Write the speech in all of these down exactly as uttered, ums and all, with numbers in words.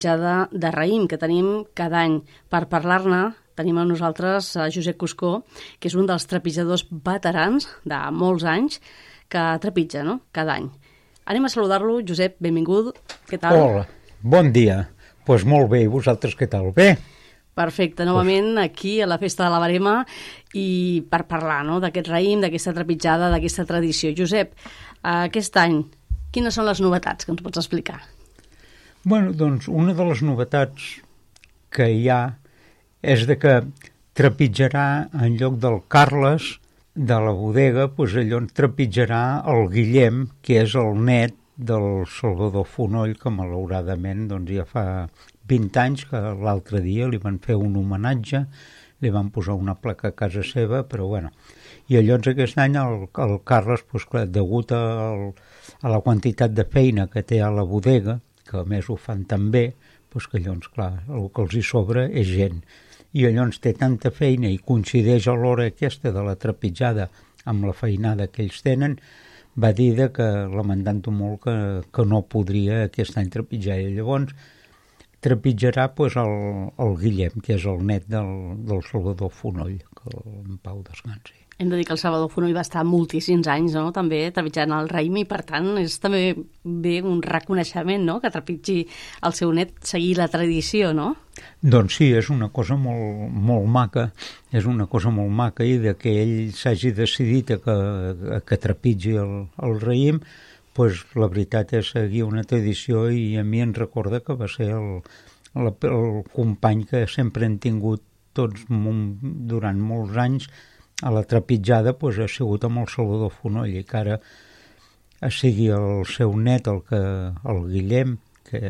trepitjada de raïm que tenim cada any. Per parlar-ne tenim amb nosaltres a Josep Cuscó, que és un dels trepitjadors veterans de molts anys que trepitja, no?, cada any. Anem a saludar-lo. Josep, benvingut. Què tal? Hola, bon dia. Doncs pues molt bé, i vosaltres què tal? Bé? Perfecte, novament aquí a la Festa de la Verema i per parlar, no?, d'aquest raïm, d'aquesta trepitjada, d'aquesta tradició. Josep, aquest any, quines són les novetats que ens pots explicar? Bueno, doncs una de les novetats que hi ha és de que trepitjarà en lloc del Carles de la bodega, doncs allò trepitjarà el Guillem, que és el net del Salvador Fonoll, que malauradament doncs, ja fa vint anys que l'altre dia li van fer un homenatge, li van posar una placa a casa seva, però bueno. I llavors aquest any el, el Carles, doncs, clar, degut al, a la quantitat de feina que té a la bodega, que a més ho fan tan bé, doncs que llavors, clar, el que els hi sobra és gent. I llavors té tanta feina i coincideix a l'hora aquesta de la trepitjada amb la feinada que ells tenen, va dir que, lamentant-ho molt, que, que no podria aquest any trepitjar. I llavors trepitjarà pues, el, el Guillem, que és el net del, del Salvador Fonoll, que en pau descansi. Hem de dir que el Salvador Fonoll va estar moltíssims anys, no?, també trepitjant el raïm, i per tant és també bé un reconeixement, no?, que trepitgi el seu net, seguir la tradició, no? Doncs sí, és una cosa molt, molt maca, és una cosa molt maca, i de que ell s'hagi decidit a que, a que trepitgi el, el raïm, pues, la veritat és seguir una tradició, i a mi em recorda que va ser el, el, el company que sempre hem tingut tots durant molts anys a la trepitjada, pues, ha sigut amb el Salvador Fonoll, i que ara sigui el seu net, el, que, el Guillem, que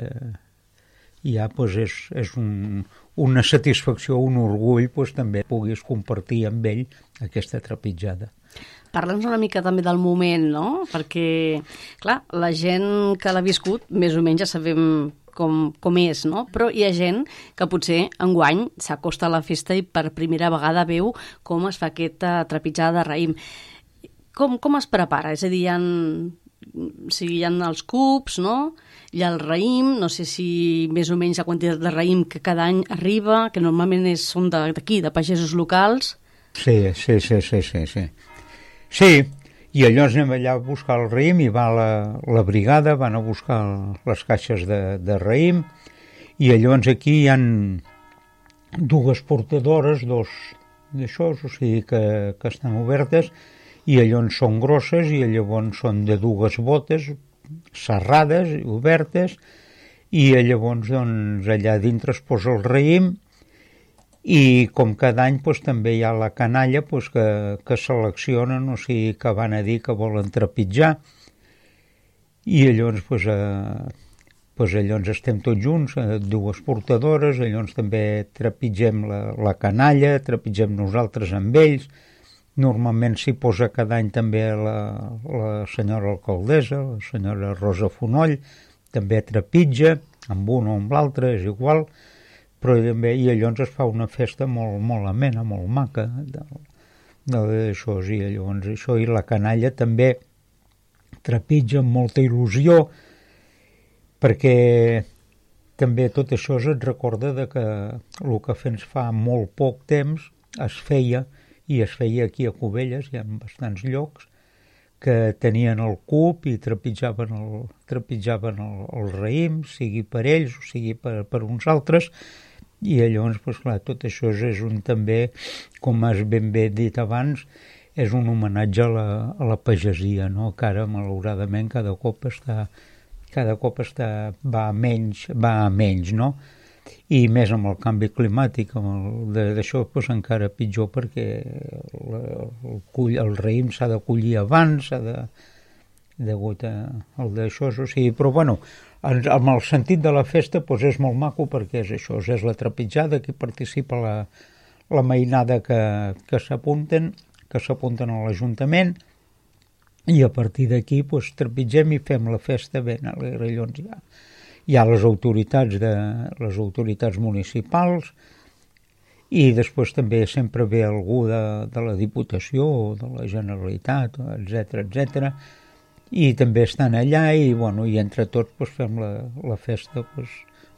ja pues, és, és un, una satisfacció, un orgull, pues, també puguis compartir amb ell aquesta trepitjada. Parla'ns una mica també del moment, no? Perquè, clar, la gent que l'ha viscut, més o menys ja sabem com, com és, no? Però hi ha gent que potser enguany s'acosta a la festa i per primera vegada veu com es fa aquesta trepitjada de raïm. Com, com es prepara? És a dir, hi ha, o sigui, hi ha els cubs, no?, hi ha el raïm, no sé si més o menys la quantitat de raïm que cada any arriba, que normalment és, són d'aquí, de pagesos locals. Sí, sí, sí, sí, sí, sí. Sí, i llavors anem allà a buscar el raïm, i va la, la brigada, van a buscar les caixes de, de raïm, i llavors aquí hi ha dues portadores, dos d'això, o sigui que, que estan obertes, i llavors són grosses, i llavors són de dues botes, serrades, obertes, i llavors doncs, allà dintre es posa el raïm, i com cada any doncs, també hi ha la canalla doncs, que, que seleccionen, o sigui que van a dir que volen trepitjar, i llavors, doncs, eh, doncs, llavors estem tots junts, eh, dues portadores, llavors també trepitgem la, la canalla, trepitgem nosaltres amb ells. Normalment s'hi posa cada any també la, la senyora alcaldessa, la senyora Rosa Fonoll, també trepitja, amb un o amb l'altre, és igual, però també, i llavors es fa una festa molt, molt amena, molt maca, d'això, i llavors això, i la canalla també trepitja amb molta il·lusió, perquè també tot això et recorda de que el que fins fa molt poc temps es feia, i es feia aquí a Cubelles, hi ha bastants llocs, que tenien el cub i trepitjaven el, trepitjaven el, el raïm, sigui per ells o sigui per, per uns altres, i llavors, doncs, clar, tot això és un també, com has ben bé dit abans, és un homenatge a la, a la pagesia, no? Que ara, malauradament, cada cop està, cada cop està, va a menys, va a menys, no? I més amb el canvi climàtic, amb el, d'això doncs, encara pitjor, perquè el, el, el, el raïm s'ha de collir abans, s'ha de, degut a, al d'això, o sigui, però bueno, amb el sentit de la festa doncs és molt maco, perquè és això, és la trepitjada, que participa la, la mainada que, que s'apunten, que s'apunten a l'Ajuntament, i a partir d'aquí doncs, trepitgem i fem la festa ben alegre. Llavors ja hi ha les autoritats, de, les autoritats municipals, i després també sempre ve algú de, de la Diputació o de la Generalitat, etcètera, etcètera, i també estan allà, i, bueno, i entre tots doncs, fem la, la festa doncs,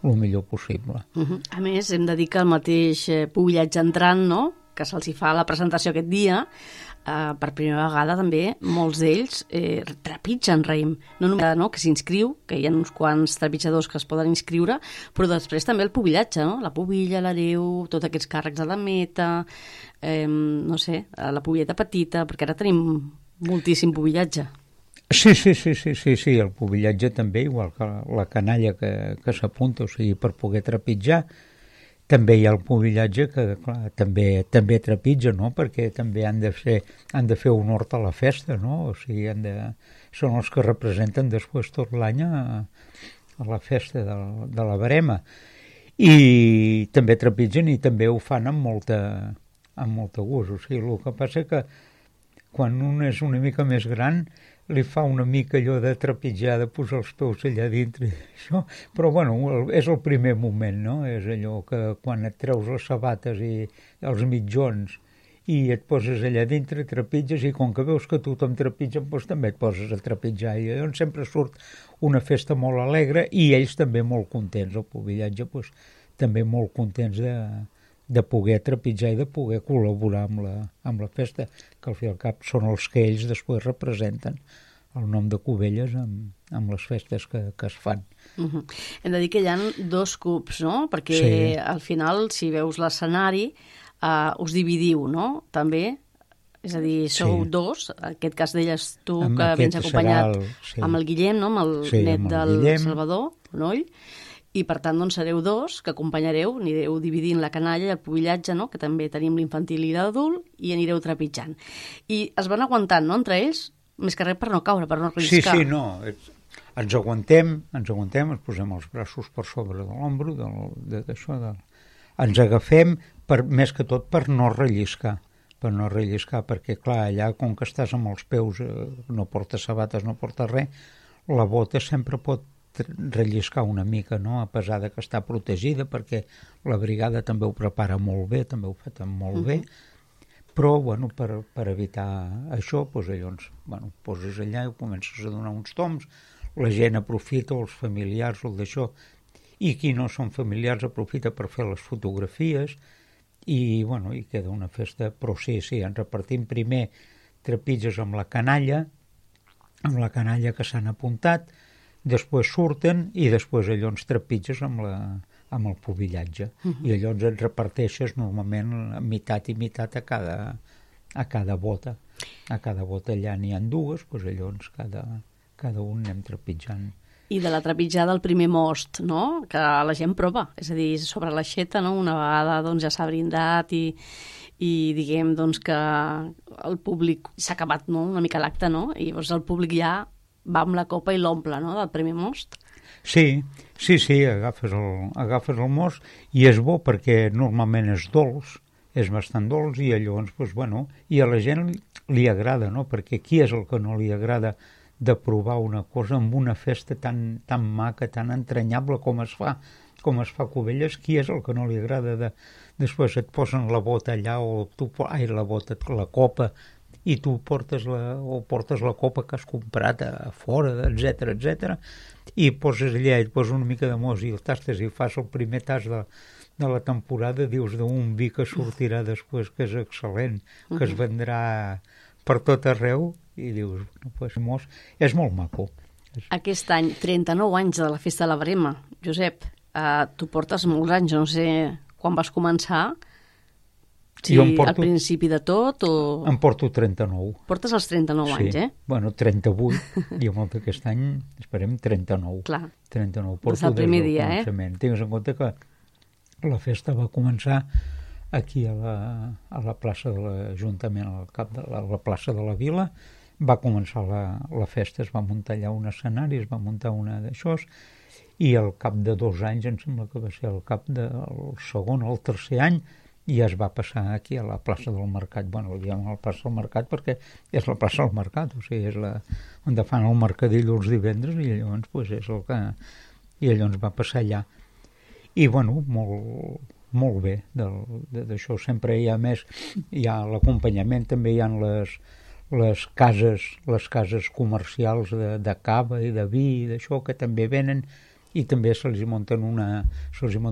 el millor possible. Uh -huh. A més, hem de dir que el mateix eh, pubillatge entrant, no?, que se'ls hi fa la presentació aquest dia, eh, per primera vegada també, molts d'ells eh, trepitgen raïm. No només no, que s'inscriu, que hi ha uns quants trepitjadors que es poden inscriure, però després també el pubillatge, no? La pubilla, l'hereu, tots aquests càrrecs a la meta, eh, no sé, la pubilleta petita, perquè ara tenim moltíssim pubillatge. Sí, sí, sí, sí, sí, sí, el pubillatge també, igual que la canalla que, que s'apunta, o sigui, per poder trepitjar. També hi ha el pubillatge que, clar, també també trepitja, no?, perquè també han de fer, han de fer honor a la festa, no?, o sigui, han de, són els que representen després tot l'any a, a la festa de, de la Verema. I també trepitgen i també ho fan amb molta, amb molta gust. O sigui, el que passa que quan un és una mica més gran li fa una mica allò de trepitjar, de posar els peus allà dintre, això. Però, bueno, és el primer moment, no? És allò que quan et treus les sabates i els mitjons i et poses allà dintre, trepitges, i com que veus que tothom trepitja, doncs també et poses a trepitjar. I llavors sempre surt una festa molt alegre i ells també molt contents, el pubillatge, doncs, també molt contents de, de poder trepitjar i de poder col·laborar amb la, amb la festa, que al fi i al cap són els que ells després representen el nom de Cubelles amb, amb les festes que, que es fan. Uh -huh. Hem de dir que hi ha dos cups, no? Perquè sí. Al final, si veus l'escenari, uh, us dividiu, no? També, és a dir, sou sí. dos, en aquest cas d'elles tu amb que vens acompanyat el, sí. amb el Guillem, no? Amb el sí, net amb el del Guillem. Salvador, Fonoll, i per tant doncs, sereu dos que acompanyareu, anireu dividint la canalla i el pubillatge, no? Que també tenim l'infantil i l'adult, i anireu trepitjant. I es van aguantant, no?, entre ells, més que res per no caure, per no arriscar. Sí, sí, no, ens aguantem, ens aguantem, ens posem els braços per sobre de l'ombro, d'això, de, ens agafem, per, més que tot per no relliscar, per no relliscar, perquè clar, allà com que estàs amb els peus, eh, no portes sabates, no portes res, la bota sempre pot relliscar una mica, no?, a pesar de que està protegida, perquè la brigada també ho prepara molt bé, també ho fa molt uh-huh. bé, però, bueno, per, per evitar això, doncs, llavors, bueno, poses allà i comences a donar uns toms, la gent aprofita, els familiars, el d'això, i qui no són familiars aprofita per fer les fotografies, i, bueno, i queda una festa, però sí, sí, ens repartim primer trepitges amb la canalla, amb la canalla que s'han apuntat, després surten i després allò ens trepitges amb, la, amb el pubillatge. Uh-huh. I allò ens reparteixes normalment meitat i meitat a cada, a cada bota. A cada bota allà n'hi ha dues, doncs llavors cada, cada un anem trepitjant. I de la trepitjada al primer most, no?, que la gent prova, és a dir, sobre l'aixeta, no?, una vegada doncs, ja s'ha brindat i, i diguem doncs, que el públic s'ha acabat, no?, una mica l'acte, no?, i llavors el públic ja va amb la copa i l'omple, no?, del primer most. Sí, sí, sí, agafes el, agafes el most i és bo perquè normalment és dolç, és bastant dolç i llavors, doncs, bueno, i a la gent li agrada, no?, perquè qui és el que no li agrada de provar una cosa amb una festa tan, tan maca, tan entranyable com es fa, com es fa a Cubelles, qui és el que no li agrada de... Després et posen la bota allà o tu... Ai, la bota, la copa, i tu portes la, o portes la copa que has comprat a, a fora, etcètera, etcètera, i poses allà i et poses una mica de mos i el tastes i fas el primer tas de, de la temporada, dius d'un vi que sortirà després, que és excel·lent, que es vendrà per tot arreu, i dius, no, pues, mos, és molt maco. Aquest any, trenta-nou anys de la Festa de la Verema. Josep, eh, tu portes molts anys, no sé quan vas començar, si porto, al principi de tot o... Em porto trenta-nou. Portes els trenta-nou sí. anys, eh? Bueno, trenta-vuit, i amb el d'aquest any esperem trenta-nou. Clar. trenta-nou. Porto des del primer des dia, eh? Tingues en compte que la festa va començar aquí a la, a la plaça de l'Ajuntament, al cap de la, a la plaça de la Vila. Va començar la, la festa, es va muntar allà un escenari, es va muntar una d'això, i al cap de dos anys, em sembla que va ser al cap del segon o el tercer any, i es va passar aquí a la plaça del Mercat. Bueno, ho diem a la plaça del Mercat perquè és la plaça del Mercat, o sigui, és la, on fan el mercadill els divendres, i llavors pues, és el que... I llavors va passar allà. I, bueno, molt, molt bé d'això. Sempre hi ha més, hi ha l'acompanyament, també hi ha les, les cases les cases comercials de, de cava i de vi i d'això, que també venen, i també se'ls munten una, se'ls